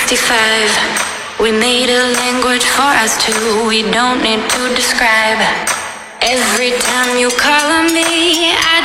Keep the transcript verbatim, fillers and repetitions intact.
sixty-five. We made a language for us two, we don't need to describe. Every time you call on me, I